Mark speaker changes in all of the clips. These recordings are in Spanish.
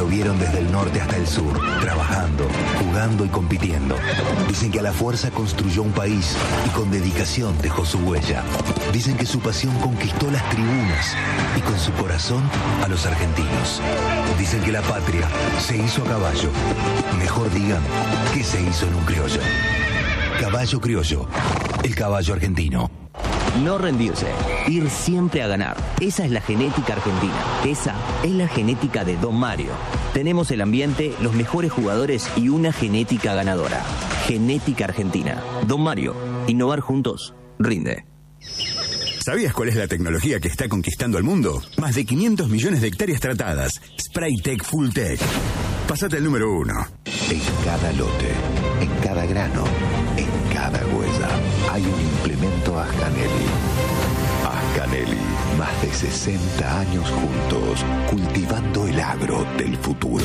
Speaker 1: vieron desde el norte hasta el sur, trabajando, jugando y compitiendo. Dicen que a la fuerza construyó un país y con dedicación dejó su huella. Dicen que su pasión conquistó las tribunas y con su corazón a los argentinos. Dicen que la patria se hizo a caballo. Mejor digan que se hizo en un criollo. Caballo criollo, el caballo argentino.
Speaker 2: No rendirse, ir siempre a ganar. Esa es la genética argentina. Esa es la genética de Don Mario. Tenemos el ambiente, los mejores jugadores y una genética ganadora. Genética argentina. Don Mario, innovar juntos, rinde.
Speaker 3: ¿Sabías cuál es la tecnología que está conquistando el mundo? Más de 500 millones de hectáreas tratadas. Spraytec Fulltech. Pasate el número 1.
Speaker 1: En cada lote, en cada grano, en cada huella, hay un implemento Ascanelli. Ascanelli, más de 60 años juntos, cultivando el agro del futuro.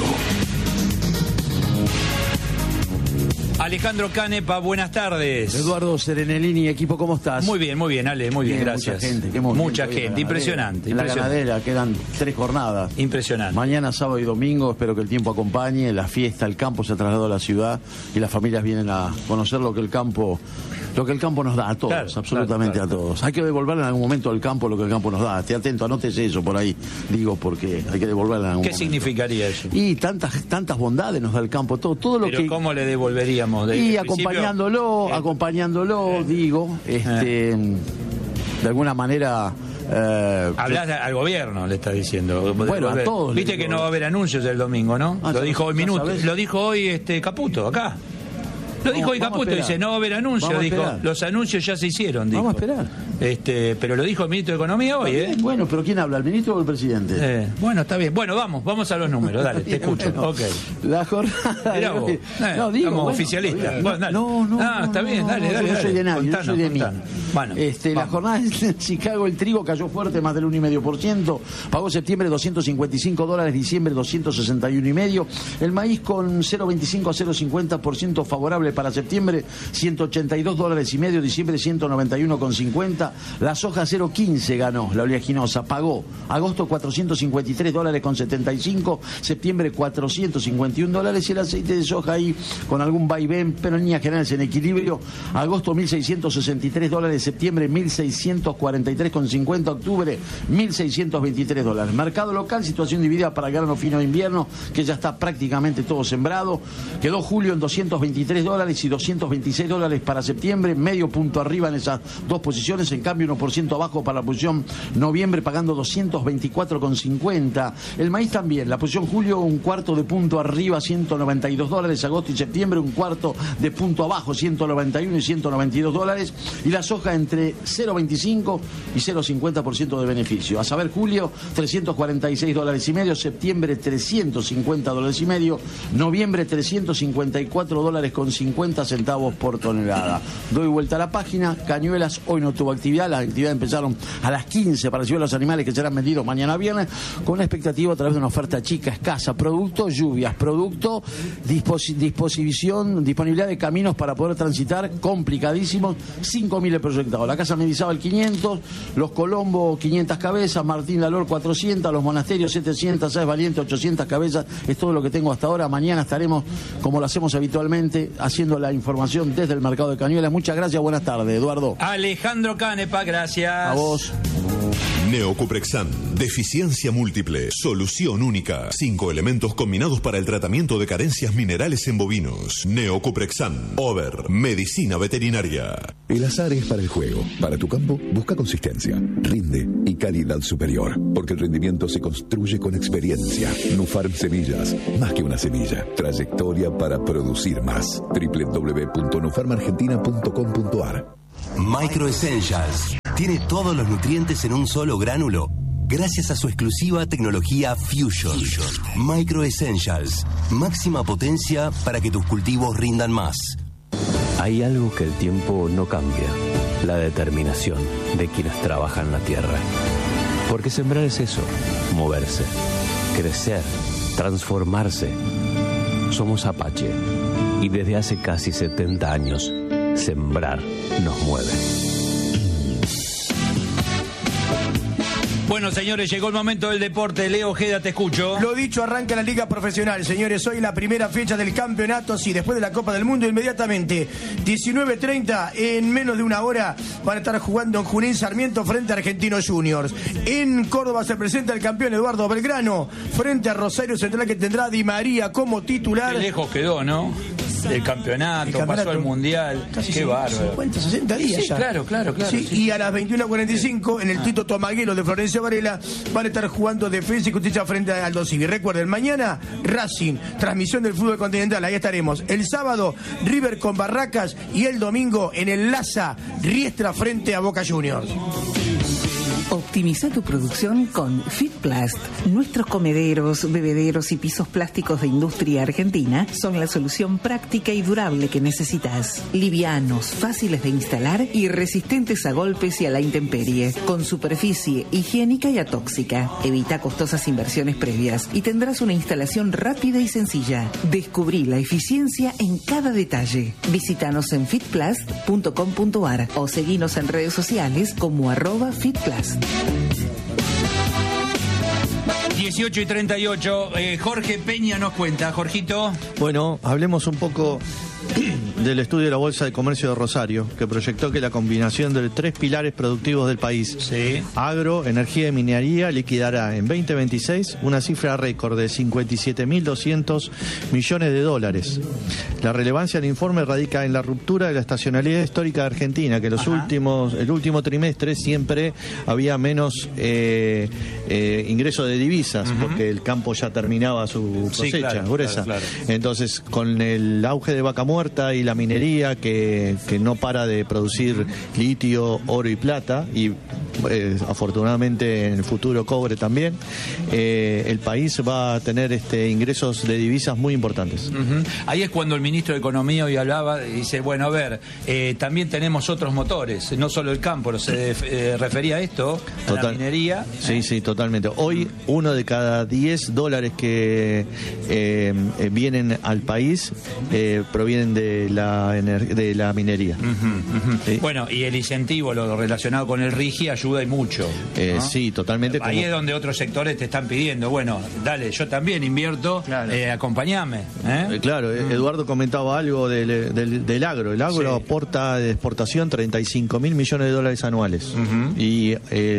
Speaker 4: Alejandro Canepa, buenas tardes.
Speaker 5: Eduardo Serenellini, equipo, ¿cómo estás?
Speaker 4: Muy bien, Ale, muy bien, gracias. Mucha gente, impresionante.
Speaker 5: En la ganadera quedan 3 jornadas.
Speaker 4: Impresionante.
Speaker 5: Mañana, sábado y domingo, espero que el tiempo acompañe, la fiesta, el campo se ha trasladado a la ciudad y las familias vienen a conocer lo que el campo nos da a todos, claro, absolutamente claro. A todos. Hay que devolverle en algún momento al campo lo que el campo nos da. Esté atento, anótese eso por ahí, digo, porque hay que devolverle en algún momento.
Speaker 4: ¿Qué significaría eso?
Speaker 5: Y tantas bondades nos da el campo, todo lo que...
Speaker 4: Pero ¿cómo le devolveríamos?
Speaker 5: Y acompañándolo, digo, de alguna manera...
Speaker 4: Hablas al gobierno, le está diciendo.
Speaker 5: Bueno, a todos.
Speaker 4: Viste que no va a haber anuncios el domingo, ¿no? Lo dijo hoy Caputo, acá. Lo dijo hoy Caputo, dice, no va a haber anuncios, dijo, los anuncios ya se hicieron, dijo.
Speaker 5: Vamos a esperar.
Speaker 4: Pero lo dijo el ministro de Economía hoy, ¿eh?
Speaker 5: Bueno, pero ¿quién habla, el ministro o el presidente?
Speaker 4: Bueno, está bien. Bueno, vamos a los números, dale, te escucho.
Speaker 5: Bueno,
Speaker 4: ok.
Speaker 5: La jornada...
Speaker 4: Mirá vos. Como oficialista. Bueno, dale.
Speaker 5: No,
Speaker 4: está bien, dale.
Speaker 5: Yo no soy de nadie, yo soy de mí.
Speaker 4: Bueno,
Speaker 5: la jornada en Chicago, el trigo cayó fuerte, más del 1,5%. Pagó septiembre $255, diciembre $261,5. El maíz con 0,25 a 0,50% favorable para septiembre, $182,5, diciembre $191,50. La soja 0,15 ganó, la oleaginosa, pagó. Agosto $453,75, septiembre $451 y el aceite de soja ahí con algún vaivén, pero en líneas generales en equilibrio. Agosto $1,663, septiembre $1,643,50, octubre $1,623. Mercado local, situación dividida para grano fino de invierno, que ya está prácticamente todo sembrado. Quedó julio en $223 y $226 para septiembre, medio punto arriba en esas dos posiciones, en cambio 1% abajo para la posición noviembre, pagando $224,50. El maíz también, la posición julio un cuarto de punto arriba, $192, agosto y septiembre un cuarto de punto abajo, $191 y $192, y la soja entre 0,25 y 0,50% de beneficio. A saber, julio $346,5, septiembre $350,5, noviembre $354,50 por tonelada. Doy vuelta a la página. Cañuelas hoy no tuvo actividad, las actividades empezaron a las 15 para recibir los animales que serán vendidos mañana viernes, con una expectativa a través de una oferta chica, escasa, producto lluvias, producto disponibilidad de caminos para poder transitar, complicadísimos, 5.000 proyectados. La Casa Mendizábal 500, los Colombo 500 cabezas, Martín Lalor 400, los Monasterios 700, Sáez Valiente 800 cabezas, es todo lo que tengo hasta ahora. Mañana estaremos, como lo hacemos habitualmente, haciendo la información desde el mercado de Cañuelas. Muchas gracias, buenas tardes, Eduardo.
Speaker 4: Alejandro Canepa, gracias.
Speaker 5: A vos.
Speaker 6: Neocuprexan, deficiencia múltiple, solución única. 5 elementos combinados para el tratamiento de carencias minerales en bovinos. Neocuprexan, Over, medicina veterinaria.
Speaker 1: El azar es para el juego. Para tu campo, busca consistencia, rinde y calidad superior. Porque el rendimiento se construye con experiencia. Nufarm Semillas, más que una semilla. Trayectoria para producir más. www.nufarmargentina.com.ar.
Speaker 7: Micro Essentials tiene todos los nutrientes en un solo gránulo gracias a su exclusiva tecnología Fusion. Micro Essentials, máxima potencia para que tus cultivos rindan más.
Speaker 2: Hay algo que el tiempo no cambia, la determinación de quienes trabajan la tierra. Porque sembrar es eso, moverse, crecer, transformarse. Somos Apache y desde hace casi 70 años, sembrar nos mueve.
Speaker 4: Bueno, señores, llegó el momento del deporte. Leo Ojeda, te escucho.
Speaker 8: Lo dicho, arranca la Liga Profesional, señores. Hoy la primera fecha del campeonato, sí, después de la Copa del Mundo, inmediatamente. 19:30, en menos de una hora, van a estar jugando en Junín Sarmiento frente a Argentinos Juniors. En Córdoba se presenta el campeón Eduardo Belgrano frente a Rosario Central, que tendrá a Di María como titular.
Speaker 4: Qué lejos quedó, ¿no? El campeonato, pasó al Mundial.
Speaker 8: Casi
Speaker 4: qué bárbaro.
Speaker 8: 50, 60 días
Speaker 4: sí,
Speaker 8: ya.
Speaker 4: Claro.
Speaker 8: Sí,
Speaker 4: sí.
Speaker 8: Y a las 21:45, en el Tito Tomaguelo de Florencio Varela, van a estar jugando Defensa y Justicia frente a Aldo Civi. Recuerden, mañana Racing, transmisión del fútbol continental, ahí estaremos. El sábado, River con Barracas, y el domingo en el Laza, Riestra frente a Boca Juniors.
Speaker 9: Optimiza tu producción con Fitplast. Nuestros comederos, bebederos y pisos plásticos de industria argentina son la solución práctica y durable que necesitas. Livianos, fáciles de instalar y resistentes a golpes y a la intemperie. Con superficie higiénica y atóxica. Evita costosas inversiones previas y tendrás una instalación rápida y sencilla. Descubrí la eficiencia en cada detalle. Visítanos en fitplast.com.ar o seguinos en redes sociales como @fitplast.
Speaker 4: 18:38, Jorge Peña nos cuenta. Jorgito.
Speaker 10: Bueno, hablemos un poco del estudio de la Bolsa de Comercio de Rosario, que proyectó que la combinación de 3 pilares productivos del país,
Speaker 4: sí,
Speaker 10: agro, energía y minería, liquidará en 2026 una cifra récord de 57.200 millones de dólares. La relevancia del informe radica en la ruptura de la estacionalidad histórica de Argentina, que el último trimestre siempre había menos ingreso de divisas, porque el campo ya terminaba su cosecha gruesa. Claro. Entonces, con el auge de vaca muerta y la minería que no para de producir litio, oro y plata, y afortunadamente en el futuro cobre también, el país va a tener ingresos de divisas muy importantes.
Speaker 4: Ahí es cuando el ministro de Economía hoy hablaba y dice, bueno, a ver, también tenemos otros motores, no solo el campo, se refería a esto, a la minería.
Speaker 10: Sí, totalmente. Hoy 1 de cada 10 dólares que vienen al país provienen de la minería.
Speaker 4: ¿Sí? Bueno, y el incentivo, lo relacionado con el RIGI, ayuda y mucho, ¿no?
Speaker 10: Sí, totalmente.
Speaker 4: Ahí es donde otros sectores te están pidiendo, bueno, dale, yo también invierto, acompáñame.
Speaker 10: Claro, Eduardo comentaba algo del agro. El agro aporta de exportación 35.000 millones de dólares anuales. Y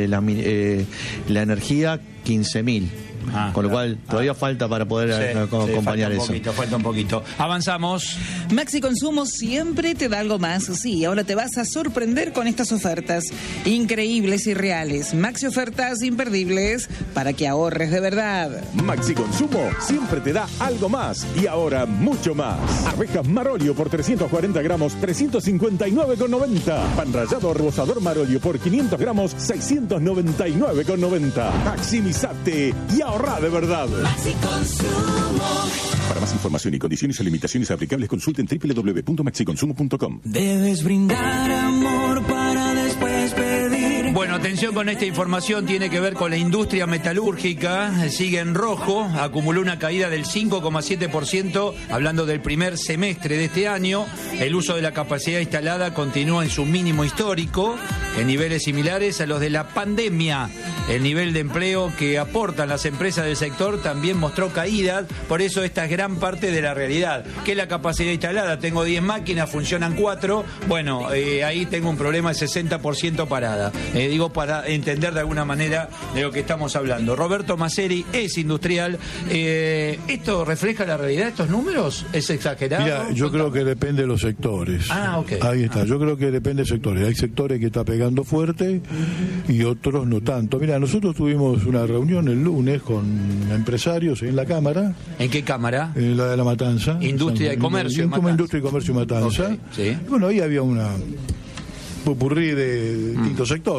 Speaker 10: la energía 15.000. Con lo cual todavía falta para poder acompañar eso.
Speaker 4: Falta un poquito. Avanzamos.
Speaker 9: Maxi Consumo siempre te da algo más. Sí, ahora te vas a sorprender con estas ofertas increíbles y reales. Maxi ofertas imperdibles para que ahorres de verdad.
Speaker 11: Maxi Consumo siempre te da algo más y ahora mucho más. Arvejas Marolio por 340 gramos, 359,90. Pan rallado rebozador Marolio por 500 gramos, 699,90. Maximizate y ahorra de verdad.
Speaker 12: Maxi Consumo.
Speaker 11: Para más información y condiciones y limitaciones aplicables, consulten www.maxiconsumo.com.
Speaker 12: Debes brindar amor para después pedir.
Speaker 4: Bueno, atención con esta información, tiene que ver con la industria metalúrgica. Sigue en rojo, acumuló una caída del 5,7%, hablando del primer semestre de este año. El uso de la capacidad instalada continúa en su mínimo histórico, en niveles similares a los de la pandemia. El nivel de empleo que aportan las empresas del sector también mostró caídas, por eso esta es gran parte de la realidad. ¿Qué es la capacidad instalada? Tengo 10 máquinas, funcionan 4, bueno, ahí tengo un problema de 60% parada. Digo, para entender de alguna manera de lo que estamos hablando. Roberto Maceri es industrial. ¿Esto refleja la realidad, estos números? ¿Es exagerado?
Speaker 13: Mira, yo creo que depende de los sectores.
Speaker 4: Ok.
Speaker 13: Ahí está, yo creo que depende de sectores. Hay sectores que está pegando fuerte y otros no tanto. Mira, nosotros tuvimos una reunión el lunes con empresarios en la Cámara.
Speaker 4: ¿En qué Cámara?
Speaker 13: En la de La Matanza.
Speaker 4: Industria y Comercio.
Speaker 13: Industria y Comercio Matanza.
Speaker 4: Okay, sí.
Speaker 13: Bueno, ahí había una popurrí de distintos sectores.